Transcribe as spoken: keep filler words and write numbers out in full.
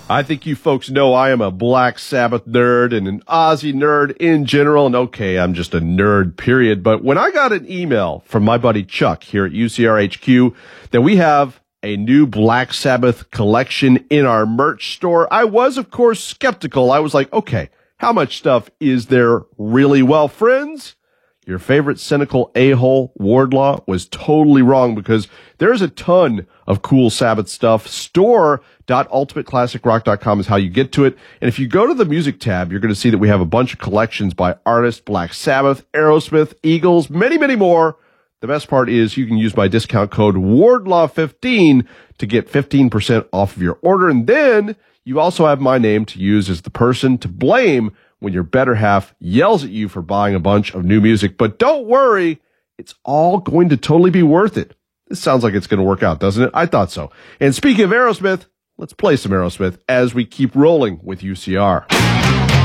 I think you folks know I am a Black Sabbath nerd and an Ozzy nerd in general. And okay, I'm just a nerd, period. But when I got an email from my buddy Chuck here at U C R H Q that we have a new Black Sabbath collection in our merch store, I was, of course, skeptical. I was like, okay, how much stuff is there really? Well, friends, your favorite cynical a-hole, Wardlaw, was totally wrong because there's a ton of cool Sabbath stuff. store dot ultimate classic rock dot com is how you get to it. And if you go to the music tab, you're going to see that we have a bunch of collections by artists, Black Sabbath, Aerosmith, Eagles, many, many more. The best part is you can use my discount code Wardlaw fifteen to get fifteen percent off of your order. And then you also have my name to use as the person to blame when your better half yells at you for buying a bunch of new music. But don't worry, it's all going to totally be worth it. This sounds like it's going to work out, doesn't it? I thought so. And speaking of Aerosmith, let's play some Aerosmith as we keep rolling with U C R.